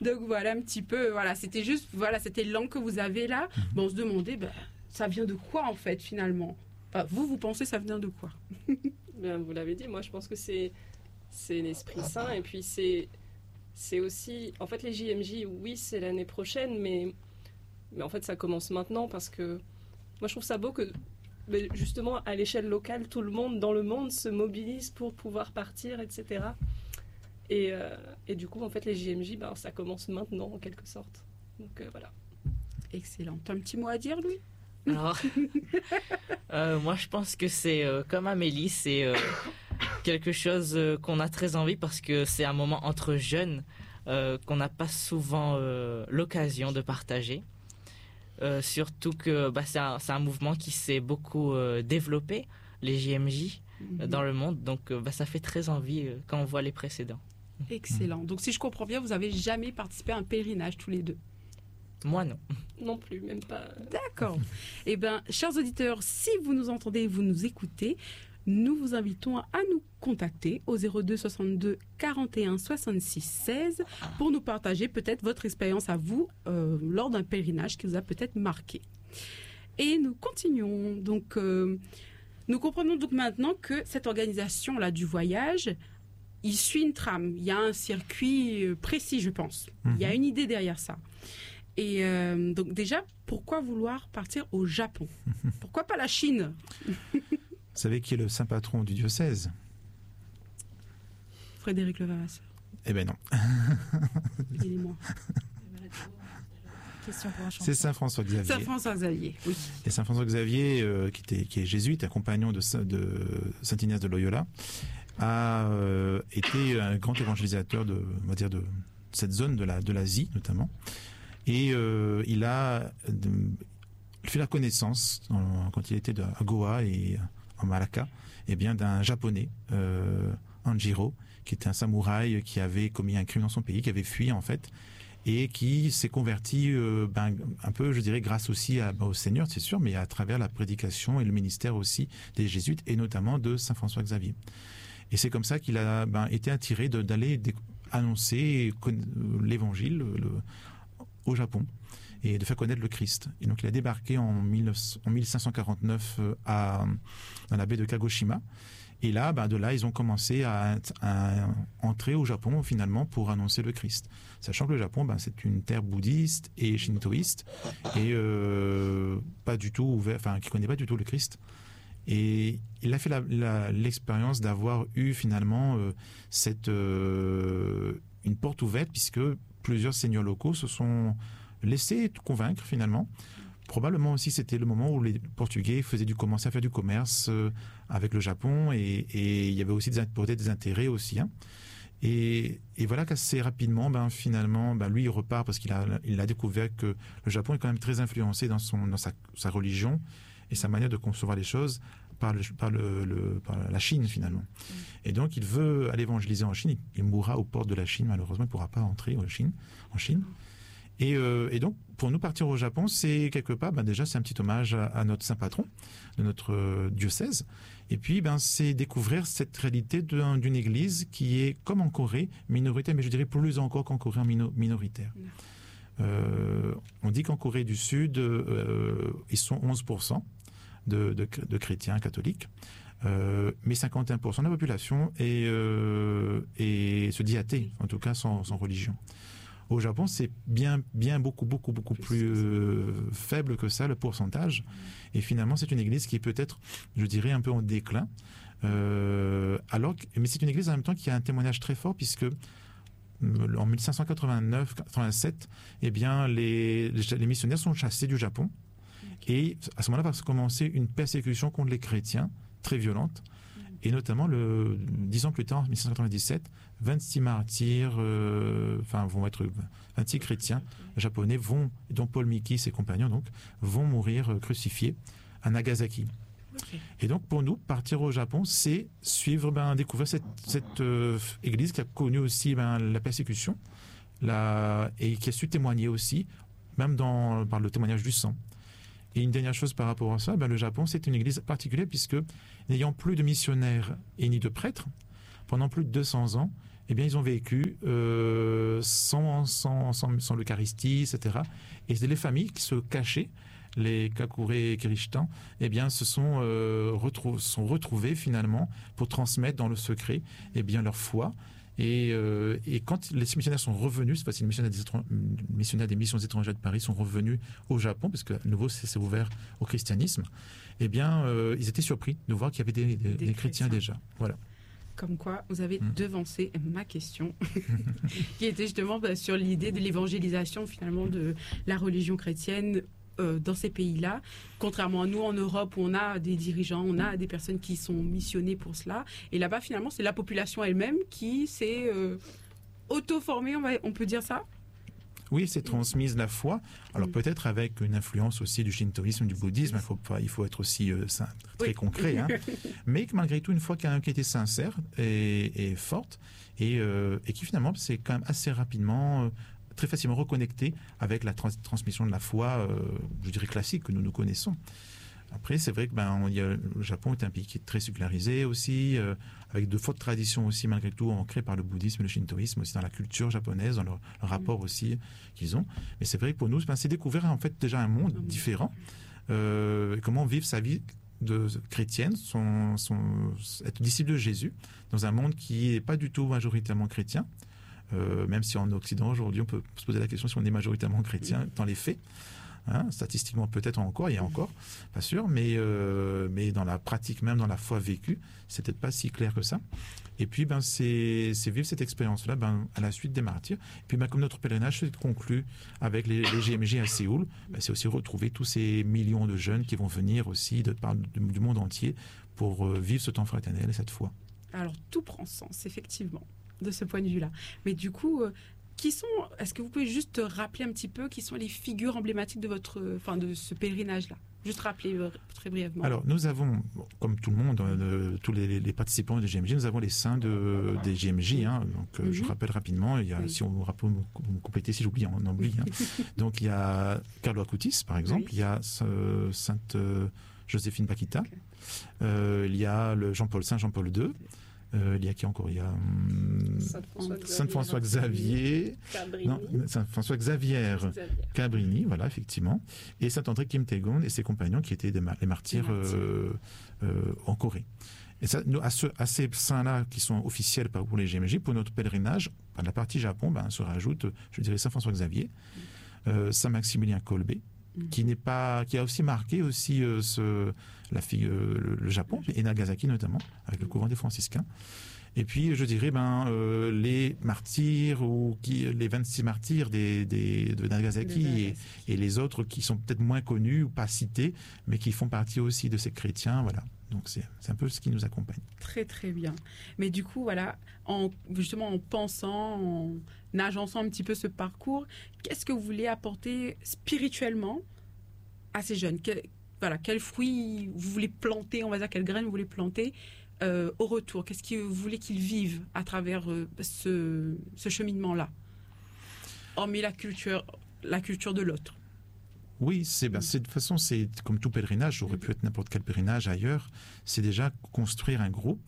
Donc voilà un petit peu, voilà, c'était juste, voilà, c'était l'élan que vous avez là. Bon, on se demandait, ça vient de quoi en fait finalement? Vous pensez ça vient de quoi? Bien, vous l'avez dit, moi je pense que c'est l'Esprit Saint, et puis c'est aussi, en fait les JMJ, oui c'est l'année prochaine, mais en fait ça commence maintenant, parce que moi je trouve ça beau que justement à l'échelle locale, tout le monde dans le monde se mobilise pour pouvoir partir, etc. Et du coup en fait les JMJ, ça commence maintenant en quelque sorte. Donc voilà. Excellent. Tu as un petit mot à dire, Louis? Alors, moi je pense que c'est comme Amélie, c'est quelque chose qu'on a très envie, parce que c'est un moment entre jeunes qu'on n'a pas souvent l'occasion de partager. Surtout que c'est un mouvement qui s'est beaucoup développé, les JMJ, dans le monde. Donc ça fait très envie quand on voit les précédents. Excellent. Donc si je comprends bien, vous n'avez jamais participé à un pèlerinage tous les deux? Moi non. Non plus, même pas. D'accord. Eh bien, chers auditeurs, si vous nous entendez et vous nous écoutez, nous vous invitons à nous contacter au 02 62 41 66 16 pour nous partager peut-être votre expérience à vous lors d'un pèlerinage qui vous a peut-être marqué. Et nous continuons. Donc, nous comprenons donc maintenant que cette organisation-là du voyage, il suit une trame. Il y a un circuit précis, je pense. Il y a une idée derrière ça. Et donc déjà, pourquoi vouloir partir au Japon? Pourquoi pas la Chine? Vous savez qui est le saint patron du diocèse? Frédéric Levavasseur. Eh ben non. Aidez-moi. Question pour un chanson. C'est Saint François Xavier. Saint François Xavier, oui. Et Saint François Xavier, qui est jésuite, un compagnon de Saint Ignace de Loyola, a été un grand évangélisateur de cette zone de l'Asie notamment. Et il a fait la connaissance, quand il était à Goa et en Malacca, d'un japonais, Anjiro, qui était un samouraï qui avait commis un crime dans son pays, qui avait fui en fait, et qui s'est converti un peu, je dirais, grâce aussi au Seigneur, c'est sûr, mais à travers la prédication et le ministère aussi des jésuites, et notamment de Saint François Xavier. Et c'est comme ça qu'il a été attiré d'aller annoncer l'évangile au Japon et de faire connaître le Christ. Et donc il a débarqué en 1549 dans la baie de Kagoshima. Et là, de là, ils ont commencé à entrer au Japon finalement pour annoncer le Christ. Sachant que le Japon, c'est une terre bouddhiste et shintoïste et pas du tout ouvert, qui connaît pas du tout le Christ. Et il a fait l'expérience d'avoir eu finalement une porte ouverte, puisque plusieurs seigneurs locaux se sont laissés convaincre finalement. Probablement aussi c'était le moment où les Portugais commençaient à faire du commerce avec le Japon, et il y avait aussi peut-être des intérêts aussi. Et voilà qu'assez rapidement, finalement, lui il repart parce qu'il a découvert que le Japon est quand même très influencé dans sa religion et sa manière de concevoir les choses par la Chine finalement. Et donc il veut aller évangéliser en Chine. Il mourra aux portes de la Chine, malheureusement il ne pourra pas entrer en Chine. Et donc pour nous, partir au Japon, c'est quelque part, déjà c'est un petit hommage à notre saint patron de notre diocèse. Et puis c'est découvrir cette réalité d'une église qui est, comme en Corée, minoritaire, mais je dirais plus encore qu'en Corée, minoritaire. On dit qu'en Corée du Sud, ils sont 11% de chrétiens catholiques, mais 51% de la population se dit athée, en tout cas sans religion. Au Japon, c'est bien beaucoup plus faible que ça, le pourcentage. Et finalement, c'est une église qui est peut-être, je dirais, un peu en déclin. Mais c'est une église en même temps qui a un témoignage très fort, puisque en 1589-87, les missionnaires sont chassés du Japon. Et à ce moment-là va commencer une persécution contre les chrétiens très violente. Et notamment, 10 ans plus tard, en 1697, 26 martyrs, 26 chrétiens japonais dont Paul Miki, ses compagnons, vont mourir crucifiés à Nagasaki. Okay. Et donc, pour nous, partir au Japon, c'est découvrir cette église qui a connu aussi la persécution, et qui a su témoigner aussi, même par le témoignage du sang. Et une dernière chose par rapport à ça, le Japon, c'est une église particulière, puisque n'ayant plus de missionnaires et ni de prêtres, pendant plus de 200 ans, eh bien, ils ont vécu sans l'Eucharistie, etc. Et c'est les familles qui se cachaient, les Kakure et Kirishtan, eh bien, sont retrouvés finalement pour transmettre dans le secret, eh bien, leur foi. Et quand les missionnaires sont revenus, cette fois-ci les missionnaires des missions étrangères de Paris sont revenus au Japon, parce que à nouveau c'est ouvert au christianisme, eh bien, ils étaient surpris de voir qu'il y avait des chrétiens déjà. Voilà. Comme quoi, vous avez devancé ma question, qui était justement sur l'idée de l'évangélisation finalement de la religion chrétienne dans ces pays-là. Contrairement à nous en Europe, où on a des dirigeants, on a des personnes qui sont missionnées pour cela. Et là-bas, finalement, c'est la population elle-même qui s'est auto-formée, on peut dire ça ? Oui, c'est transmise la foi. Alors peut-être avec une influence aussi du shintoïsme, du bouddhisme. Il faut être aussi très concret. Hein. Mais malgré tout, une foi qui a été sincère et forte et qui finalement, c'est quand même assez rapidement, très facilement reconnecté avec la transmission de la foi, je dirais classique, que nous connaissons. Après, c'est vrai que le Japon est un pays qui est très sécularisé aussi, avec de fortes traditions aussi, malgré tout, ancrées par le bouddhisme et le shintoïsme, aussi dans la culture japonaise, dans leur rapport aussi qu'ils ont. Mais c'est vrai que pour nous, c'est découvrir en fait déjà un monde différent, comment vivre sa vie de chrétienne, être disciple de Jésus, dans un monde qui n'est pas du tout majoritairement chrétien, même si en Occident, aujourd'hui, on peut se poser la question si on est majoritairement chrétien dans les faits. Hein, statistiquement peut-être encore, il y a encore, pas sûr, mais dans la pratique même, dans la foi vécue, c'est peut-être pas si clair que ça. Et puis c'est vivre cette expérience-là à la suite des martyrs. Et puis comme notre pèlerinage se conclut avec les GMJ à Séoul, c'est aussi retrouver tous ces millions de jeunes qui vont venir aussi du monde entier pour vivre ce temps fraternel et cette foi. Alors tout prend sens, effectivement, de ce point de vue-là. Mais du coup... est-ce que vous pouvez juste rappeler un petit peu qui sont les figures emblématiques de de ce pèlerinage-là ? Juste rappeler très brièvement. Alors, nous avons, comme tout le monde, tous les participants des GMJ, nous avons les saints des GMJ. Hein, donc, je rappelle rapidement, si on vous complétez, si j'oublie, on oublie. Hein. Donc, il y a Carlo Acutis, par exemple. Il y a Sainte Joséphine Paquita. Il y a Saint Jean-Paul II. Il y a qui encore ? Il y a Saint-François Xavier, Saint-François Xavier Cabrini, voilà, effectivement, et Saint-André Kim Tae-gon et ses compagnons qui étaient les martyrs en Corée. Et ça, à ces saints-là qui sont officiels pour les GMJ, pour notre pèlerinage, par la partie Japon, se rajoute, je dirais, Saint-François Xavier, Saint-Maximilien Kolbe, qui a aussi marqué aussi le Japon et Nagasaki notamment avec le couvent des franciscains. Et puis je dirais les martyrs les 26 martyrs de Nagasaki et les autres qui sont peut-être moins connus ou pas cités mais qui font partie aussi de ces chrétiens, voilà. Donc c'est un peu ce qui nous accompagne. Très très bien. Mais du coup voilà, justement en pensant, en agençant un petit peu ce parcours, qu'est-ce que vous voulez apporter spirituellement à ces jeunes ? Quels fruits vous voulez planter, on va dire, quelles graines vous voulez planter au retour ? Qu'est-ce que vous voulez qu'ils vivent à travers ce cheminement-là ? Hormis la culture de l'autre. Oui, de toute façon, c'est comme tout pèlerinage, ça aurait pu être n'importe quel pèlerinage ailleurs, c'est déjà construire un groupe,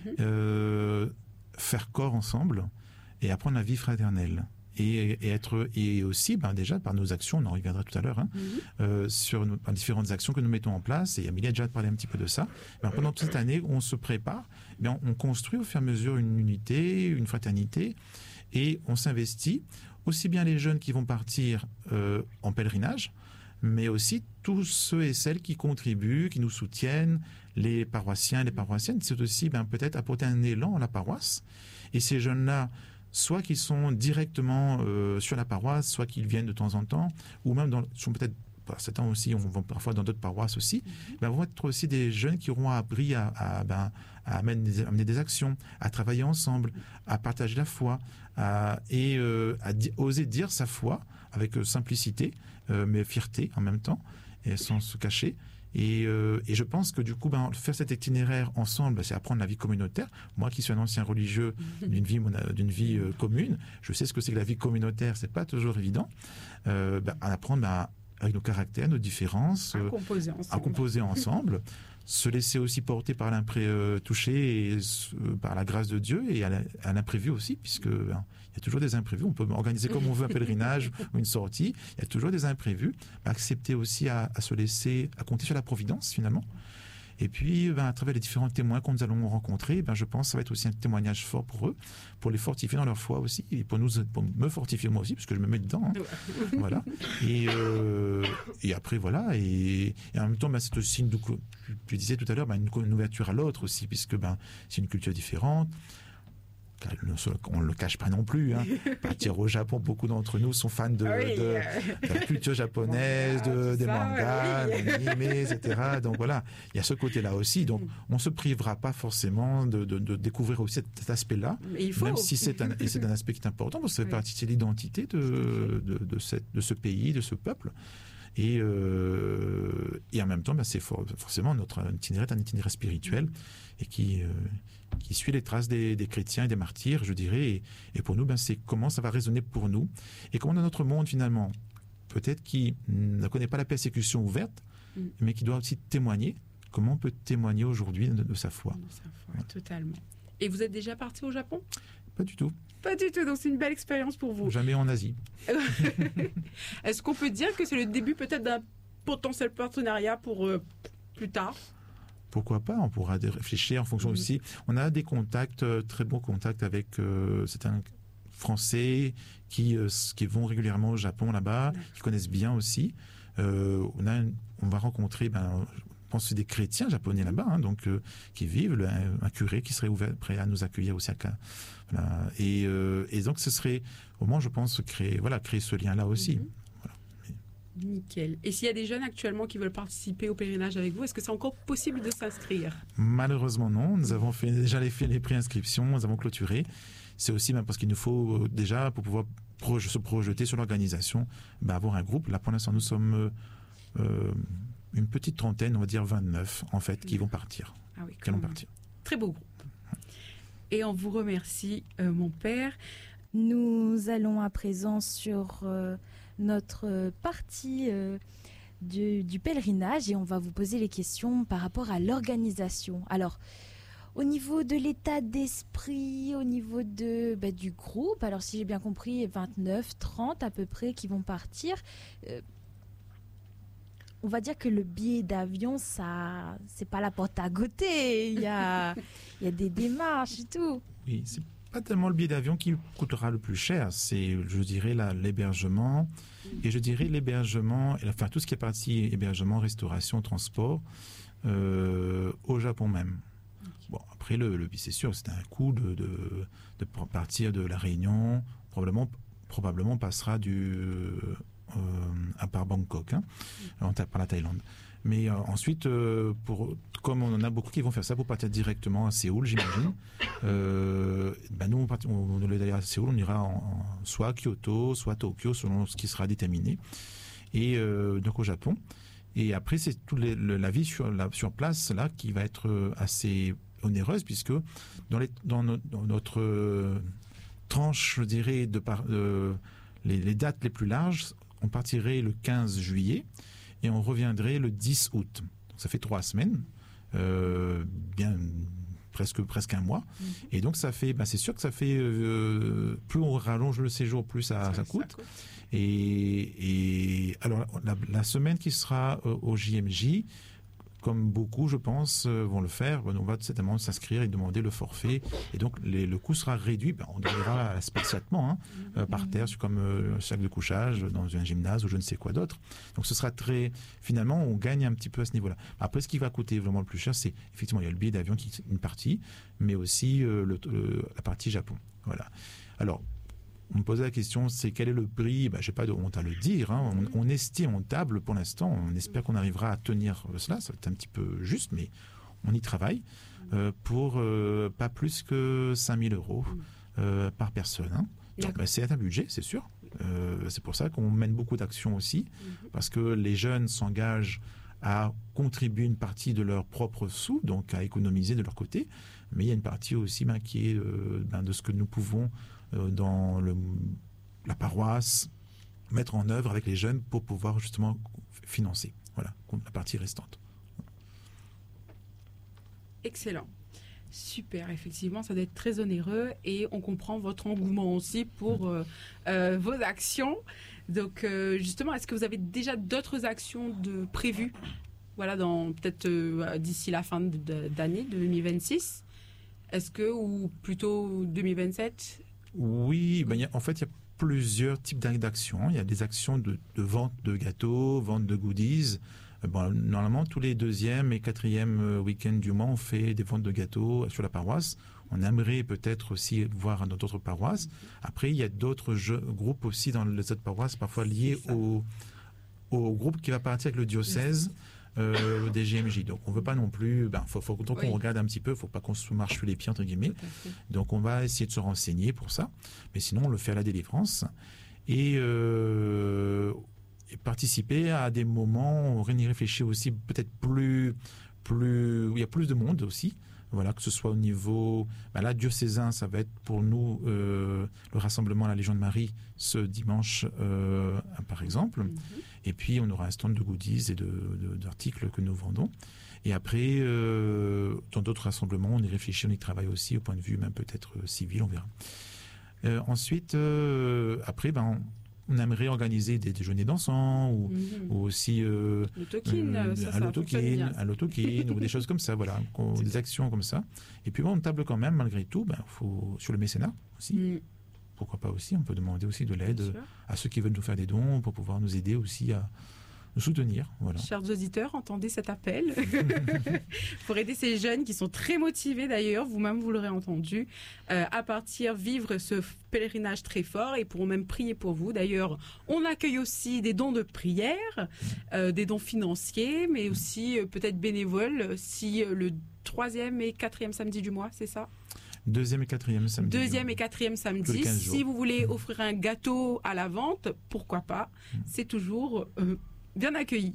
faire corps ensemble et apprendre la vie fraternelle. Et aussi, déjà, par nos actions, on en reviendra tout à l'heure, sur par différentes actions que nous mettons en place, et Amélie a déjà parlé un petit peu de ça. Pendant toute cette année, on se prépare, on construit au fur et à mesure une unité, une fraternité, et on s'investit, aussi bien les jeunes qui vont partir en pèlerinage, mais aussi tous ceux et celles qui contribuent, qui nous soutiennent, les paroissiens et les paroissiennes. C'est aussi peut-être apporter un élan à la paroisse. Et ces jeunes-là, soit qu'ils sont directement sur la paroisse, soit qu'ils viennent de temps en temps, ou même sont peut-être, certains aussi, on va parfois dans d'autres paroisses aussi, vont être aussi des jeunes qui auront appris à amener des actions, à travailler ensemble, à partager la foi, et à oser dire sa foi avec simplicité, mais fierté en même temps, et sans se cacher. Et je pense que du coup, faire cet itinéraire ensemble, c'est apprendre la vie communautaire. Moi qui suis un ancien religieux d'une vie commune, je sais ce que c'est que la vie communautaire, c'est pas toujours évident. Apprendre avec nos caractères, nos différences, à composer ensemble, se laisser aussi porter par toucher par la grâce de Dieu et à l'imprévu aussi, puisque il y a toujours des imprévus. On peut organiser comme on veut un pèlerinage ou une sortie, il y a toujours des imprévus. Accepter aussi à se laisser, à compter sur la providence finalement. Et puis, à travers les différents témoins que nous allons rencontrer, je pense que ça va être aussi un témoignage fort pour eux, pour les fortifier dans leur foi aussi, et pour me fortifier moi aussi, parce que je me mets dedans. Voilà. Et après, voilà. Et en même temps, c'est aussi, tu disais tout à l'heure, une ouverture à l'autre aussi, puisque c'est une culture différente. On ne le cache pas non plus. Partir au Japon, beaucoup d'entre nous sont fans de la culture japonaise, des mangas, des animés, etc. Donc voilà, il y a ce côté-là aussi. Donc on ne se privera pas forcément de découvrir aussi cet aspect-là, même si c'est un aspect qui est important, parce que ça fait partie de l'identité de ce pays, de ce peuple. Et en même temps, c'est forcément notre itinéraire est un itinéraire spirituel et qui suit les traces des chrétiens et des martyrs, je dirais. Et pour nous, c'est comment ça va résonner pour nous. Et comment dans notre monde, finalement, peut-être qui ne connaît pas la persécution ouverte, mais qui doit aussi témoigner, comment on peut témoigner aujourd'hui de sa foi. De sa foi, totalement. Et vous êtes déjà parti au Japon ? Pas du tout. Pas du tout, donc c'est une belle expérience pour vous. Jamais en Asie. Est-ce qu'on peut dire que c'est le début peut-être d'un potentiel partenariat pour plus tard ? Pourquoi pas, on pourra réfléchir en fonction aussi. On a des contacts, très bons contacts avec certains Français qui vont régulièrement au Japon là-bas, qui connaissent bien aussi. On va rencontrer, je pense, des chrétiens japonais là-bas, donc qui vivent, un curé qui serait prêt à nous accueillir aussi. Voilà. Et donc ce serait, au moins, je pense, créer ce lien-là aussi. Nickel. Et s'il y a des jeunes actuellement qui veulent participer au pèlerinage avec vous, est-ce que c'est encore possible de s'inscrire ? Malheureusement non. Nous avons déjà les préinscriptions, nous avons clôturé. C'est aussi parce qu'il nous faut déjà, pour pouvoir se projeter sur l'organisation, avoir un groupe. Là pour l'instant nous sommes une petite trentaine, on va dire 29 en fait, qui vont partir. Ah oui, qui vont partir. Très beau groupe. Et on vous remercie, mon père. Nous allons à présent sur notre partie du pèlerinage et on va vous poser les questions par rapport à l'organisation. Alors, au niveau de l'état d'esprit, au niveau du groupe, alors si j'ai bien compris, 29, 30 à peu près qui vont partir. On va dire que le billet d'avion, ça, c'est pas la porte à côté. Il y a des démarches et tout. Oui, c'est pas tellement le billet d'avion qui coûtera le plus cher, c'est, je dirais, l'hébergement. Et je dirais l'hébergement, enfin tout ce qui est partie hébergement, restauration, transport, au Japon même. Bon, après, le c'est sûr, c'est un coût de partir de la Réunion, probablement on passera à part Bangkok, par la Thaïlande. Mais ensuite, comme on en a beaucoup qui vont faire ça pour partir directement à Séoul, j'imagine, nous, on doit aller à Séoul, on ira soit à Kyoto, soit à Tokyo, selon ce qui sera déterminé, et donc au Japon. Et après, c'est toute la vie sur place là qui va être assez onéreuse, puisque dans notre tranche, je dirais, les dates les plus larges, on partirait le 15 juillet et on reviendrait le 10 août. Donc ça fait 3 semaines, presque un mois. Et donc ça fait, c'est sûr que ça fait, plus on rallonge le séjour, plus ça coûte. Et alors la semaine qui sera au JMJ, comme beaucoup, je pense, vont le faire, on va certainement s'inscrire et demander le forfait. Et donc, le coût sera réduit. On dormira spartiatement, par terre, comme un sac de couchage, dans un gymnase ou je ne sais quoi d'autre. Donc, ce sera finalement, on gagne un petit peu à ce niveau-là. Après, ce qui va coûter vraiment le plus cher, c'est effectivement, il y a le billet d'avion qui est une partie, mais aussi la partie Japon. Voilà. Alors, on me posait la question, c'est quel est le prix ? Je n'ai pas de honte à le dire. On estime, on table pour l'instant. On espère qu'on arrivera à tenir cela. Ça va être un petit peu juste, mais on y travaille pour pas plus que 5 000 euros par personne. Donc, c'est un budget, c'est sûr. C'est pour ça qu'on mène beaucoup d'actions aussi, parce que les jeunes s'engagent à contribuer une partie de leurs propres sous, donc à économiser de leur côté. Mais il y a une partie aussi qui est de ce que nous pouvons dans la paroisse mettre en œuvre avec les jeunes pour pouvoir justement financer. Voilà, la partie restante. Excellent. Super, effectivement, ça doit être très onéreux et on comprend votre engouement aussi pour vos actions. Donc, justement, est-ce que vous avez déjà d'autres actions prévues, voilà, peut-être d'ici la fin d'année 2026 ? Est-ce que, ou plutôt 2027 ? Oui, en fait, il y a plusieurs types d'actions. Il y a des actions de vente de gâteaux, vente de goodies. Normalement, tous les 2e et 4e week-ends du mois, on fait des ventes de gâteaux sur la paroisse. On aimerait peut-être aussi voir dans d'autres paroisses. Après, il y a d'autres groupes aussi dans les autres paroisses, parfois liés au groupe qui va partir avec le diocèse des GMJ. Donc, on ne veut pas non plus... faut qu'on regarde un petit peu, il ne faut pas qu'on se marche sur les pieds, entre guillemets. Donc, on va essayer de se renseigner pour ça. Mais sinon, on le fait à la délivrance. Et participer à des moments où on y réfléchit aussi peut-être plus où il y a plus de monde aussi. Voilà, que ce soit au niveau là, diocésain, ça va être pour nous le rassemblement à la Légion de Marie ce dimanche par exemple. Et puis on aura un stand de goodies et d'articles que nous vendons. Et après, dans d'autres rassemblements, on y réfléchit, on y travaille aussi au point de vue même peut-être civil, on verra. Ensuite, après, on aimerait organiser des déjeuners dansants ou aussi un lotokin ou des choses comme ça, voilà, des actions comme ça. Et puis on table quand même, malgré tout, sur le mécénat aussi. Pourquoi pas aussi, on peut demander aussi de l'aide à ceux qui veulent nous faire des dons pour pouvoir nous aider aussi à nous soutenir. Voilà. Chers auditeurs, entendez cet appel pour aider ces jeunes qui sont très motivés d'ailleurs, vous-même vous l'aurez entendu, à vivre ce pèlerinage très fort et pourront même prier pour vous. D'ailleurs, on accueille aussi des dons de prière, des dons financiers, mais aussi peut-être bénévoles si le 3e et 4e samedi du mois, c'est ça ? 2e et 4e samedi. 2e et 4e samedi. Si vous voulez offrir un gâteau à la vente, pourquoi pas ? C'est toujours... bien accueilli.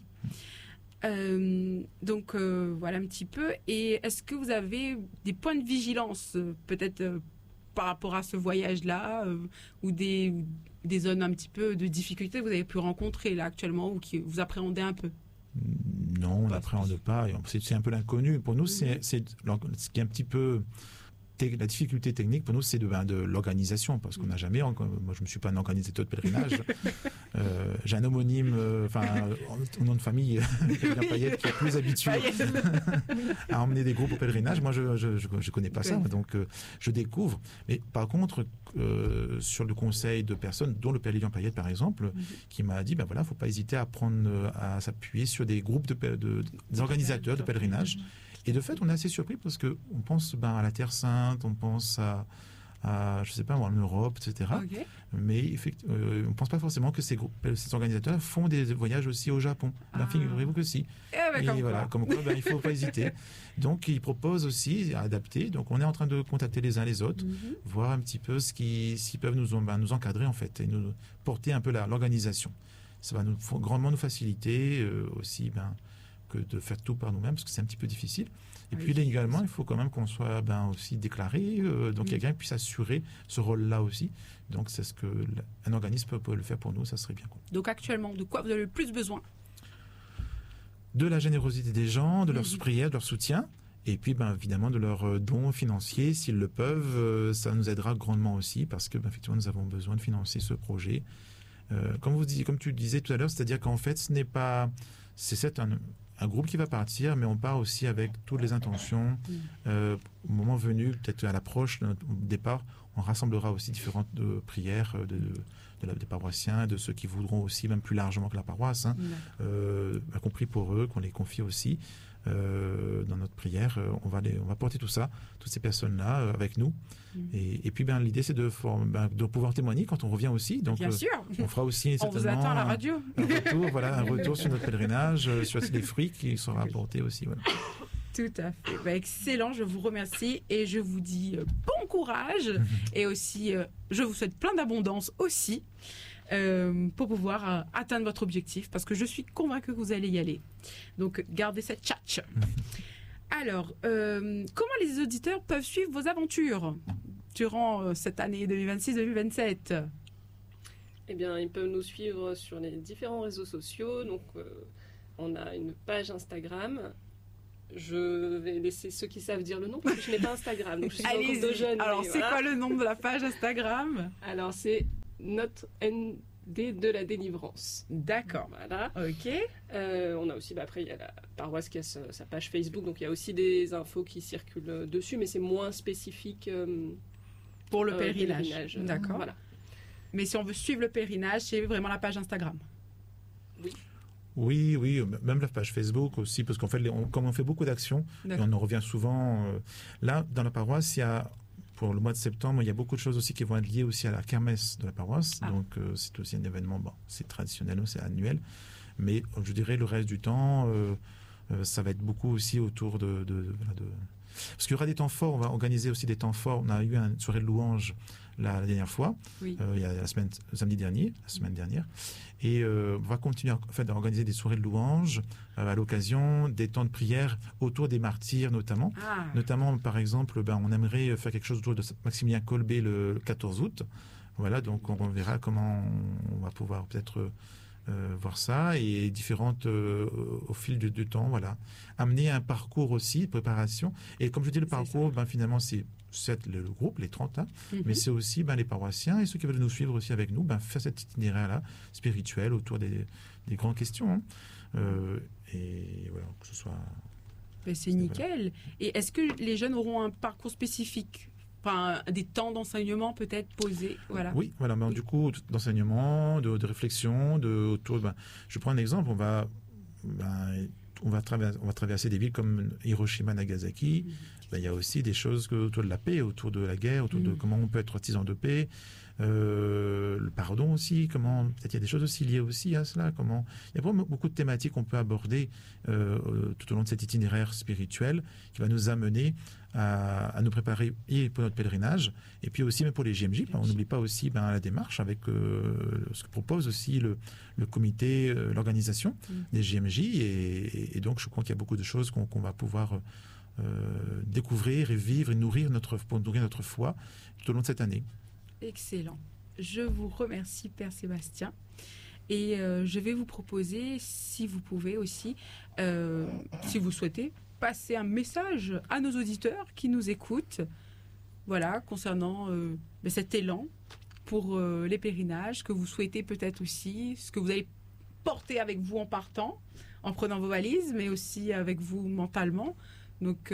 Donc voilà un petit peu. Et est-ce que vous avez des points de vigilance peut-être par rapport à ce voyage-là ou des zones un petit peu de difficulté que vous avez pu rencontrer là actuellement ou qui vous appréhendez un peu ? Non, on n'appréhende pas. C'est un peu l'inconnu. Pour nous, c'est ce qui est un petit peu... La difficulté technique pour nous, c'est de l'organisation, parce qu'on n'a jamais, moi je ne me suis pas un organisateur de pèlerinage, j'ai un homonyme, au nom de famille, Payette, qui est plus habitué à emmener des groupes au pèlerinage. Moi, je ne connais pas ça, donc je découvre. Mais par contre, sur le conseil de personnes, dont le Père Lilian Payette par exemple, qui m'a dit, il ne faut pas hésiter à s'appuyer sur des groupes des organisateurs de pèlerinage. Et de fait, on est assez surpris parce qu'on pense à la Terre Sainte, on pense à je sais pas, en Europe, etc. Okay. Mais on ne pense pas forcément que ces organisateurs font des voyages aussi au Japon. Figurez-vous que si. Et voilà, comme quoi, il ne faut pas hésiter. Donc, ils proposent aussi à adapter. Donc, on est en train de contacter les uns les autres, voir un petit peu s'ils peuvent nous encadrer, en fait, et nous porter un peu l'organisation. Ça va grandement nous faciliter aussi, que de faire tout par nous-mêmes, parce que c'est un petit peu difficile. Et puis également, il faut quand même qu'on soit aussi déclaré, donc quelqu'un puisse assurer ce rôle-là aussi. Donc c'est ce qu'un organisme peut le faire pour nous, ça serait bien. Donc actuellement, de quoi vous avez le plus besoin ? De la générosité des gens, de leur prière, de leur soutien, et puis évidemment de leurs dons financiers, s'ils le peuvent, ça nous aidera grandement aussi, parce que effectivement, nous avons besoin de financer ce projet. Comme tu disais tout à l'heure, c'est-à-dire qu'en fait, ce n'est pas... C'est un groupe qui va partir, mais on part aussi avec toutes les intentions. Au moment venu, peut-être à l'approche de notre départ, on rassemblera aussi différentes prières des paroissiens, de ceux qui voudront aussi, même plus largement que la paroisse, compris pour eux, qu'on les confie aussi dans notre prière. On va porter tout ça, toutes ces personnes-là avec nous. Et puis l'idée, c'est de pouvoir témoigner quand on revient aussi. Donc, bien sûr. On fera aussi on vous attend à la radio. un retour sur notre pèlerinage, sur les fruits qui seront apportés aussi. Voilà. Tout à fait. Excellent, je vous remercie et je vous dis bon courage et aussi je vous souhaite plein d'abondance aussi pour pouvoir atteindre votre objectif parce que je suis convaincue que vous allez y aller. Donc gardez cette tchatch. Alors, comment les auditeurs peuvent suivre vos aventures durant cette année 2026-2027 ? Eh bien, ils peuvent nous suivre sur les différents réseaux sociaux. Donc, on a une page Instagram. Je vais laisser ceux qui savent dire le nom parce que je n'ai pas Instagram. Donc je suis dans le groupe de jeunes. Alors, c'est quoi le nom de la page Instagram? Alors, c'est notre ND de la délivrance. D'accord. Voilà. Ok. On a aussi, après, il y a la paroisse qui a sa page Facebook. Donc, il y a aussi des infos qui circulent dessus, mais c'est moins spécifique pour le pèlerinage. D'accord. Voilà. Mais si on veut suivre le pèlerinage, c'est vraiment la page Instagram. Oui, même la page Facebook aussi, parce qu'en fait, comme on fait beaucoup d'actions, et on en revient souvent. Là, dans la paroisse, il y a, pour le mois de septembre, il y a beaucoup de choses aussi qui vont être liées aussi à la kermesse de la paroisse. Donc, c'est aussi un événement, bon, c'est traditionnel, c'est annuel. Mais je dirais, le reste du temps, ça va être beaucoup aussi autour de parce qu'il y aura des temps forts, on va organiser aussi des temps forts. On a eu une soirée de louanges la dernière fois, il y a la semaine dernière. Et on va continuer à organiser des soirées de louanges à l'occasion des temps de prière autour des martyrs notamment. Notamment, par exemple, on aimerait faire quelque chose autour de Maximilien Kolbe le 14 août. Voilà, donc on verra comment on va pouvoir peut-être voir ça et différentes au fil du temps, voilà. Amener un parcours aussi, préparation. Et comme je dis, le parcours, finalement, c'est le groupe, les 30, mais c'est aussi les paroissiens et ceux qui veulent nous suivre aussi avec nous, faire cet itinéraire-là spirituel autour des grandes questions. Et voilà, que ce soit... c'est nickel. Voilà. Et est-ce que les jeunes auront un parcours spécifique, des temps d'enseignement peut-être posés, voilà. Oui, voilà. Mais du coup, d'enseignement, de réflexion, autour. Je prends un exemple. On va traverser des villes comme Hiroshima, Nagasaki. Il y a aussi des choses autour de la paix, autour de la guerre, autour de comment on peut être artisan de paix. Le pardon aussi, peut-être il y a des choses aussi liées aussi à cela. Il y a vraiment beaucoup de thématiques qu'on peut aborder tout au long de cet itinéraire spirituel qui va nous amener à nous préparer pour notre pèlerinage et puis aussi même pour les JMJ. On n'oublie pas aussi la démarche avec ce que propose aussi le comité, l'organisation des JMJ et donc je crois qu'il y a beaucoup de choses qu'on va pouvoir découvrir et vivre et pour nourrir notre foi tout au long de cette année. Excellent. Je vous remercie, Père Sébastien. Et je vais vous proposer, si vous pouvez aussi, si vous souhaitez, passer un message à nos auditeurs qui nous écoutent, voilà, concernant cet élan pour les pèlerinages, que vous souhaitez peut-être aussi, ce que vous allez porter avec vous en partant, en prenant vos valises, mais aussi avec vous mentalement. Donc,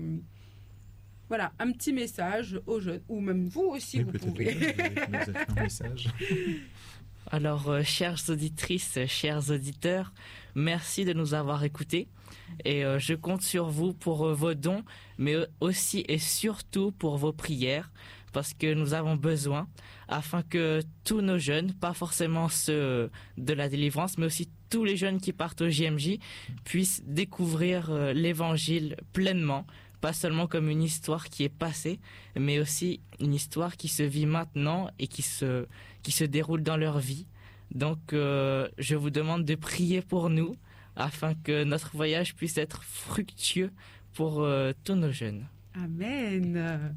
voilà, un petit message aux jeunes, ou même vous aussi, vous pouvez. Un message. Alors, chères auditrices, chers auditeurs, merci de nous avoir écoutés. Et je compte sur vous pour vos dons, mais aussi et surtout pour vos prières, parce que nous avons besoin, afin que tous nos jeunes, pas forcément ceux de la délivrance, mais aussi tous les jeunes qui partent au JMJ, puissent découvrir l'Évangile pleinement, pas seulement comme une histoire qui est passée, mais aussi une histoire qui se vit maintenant et qui se déroule dans leur vie. Donc, je vous demande de prier pour nous, afin que notre voyage puisse être fructueux pour tous nos jeunes. Amen.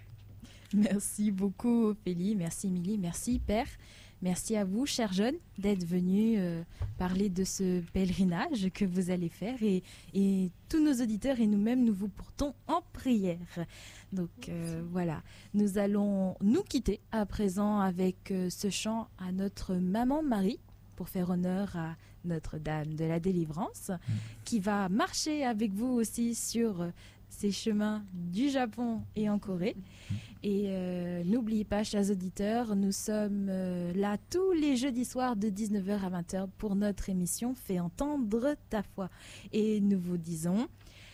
Merci beaucoup, Ophélie. Merci, Émilie. Merci, Père. Merci à vous, chers jeunes, d'être venus parler de ce pèlerinage que vous allez faire. Et tous nos auditeurs et nous-mêmes, nous vous portons en prière. Donc voilà, nous allons nous quitter à présent avec ce chant à notre maman Marie, pour faire honneur à Notre-Dame de la Délivrance, qui va marcher avec vous aussi sur ces chemins du Japon et en Corée. Et n'oubliez pas, chers auditeurs, nous sommes là tous les jeudis soirs de 19h à 20h pour notre émission Fais entendre ta foi. Et nous vous disons